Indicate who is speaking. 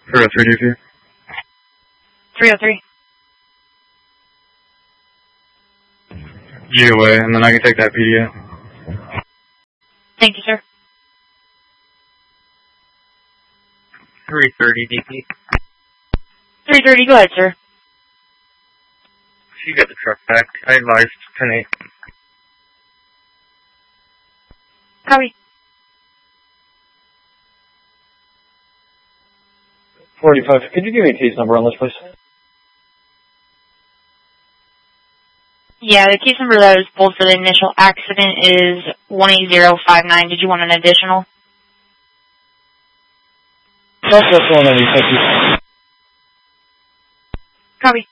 Speaker 1: 303 DP.
Speaker 2: 303.
Speaker 1: G away, and then I can take that PDA.
Speaker 2: Thank you, sir.
Speaker 3: 330 DP.
Speaker 2: 330, go ahead, sir.
Speaker 3: She got the truck back. I advised 10-8.
Speaker 2: Copy.
Speaker 4: 45, could you give me a case number on this, please?
Speaker 2: Yeah, the case number that was pulled for the initial accident is 18059. Did you want an additional?
Speaker 4: No, that's the one I need, thank you.
Speaker 2: Copy.